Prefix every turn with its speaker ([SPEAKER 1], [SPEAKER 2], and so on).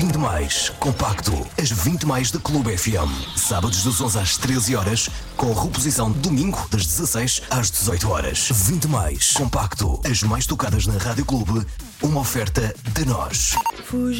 [SPEAKER 1] 20 mais compacto. As 20 mais da Clube FM. Sábados das 11 às 13 horas, com reposição domingo das 16 às 18 horas. 20 mais compacto. As mais tocadas na Rádio Clube. Uma oferta de nós.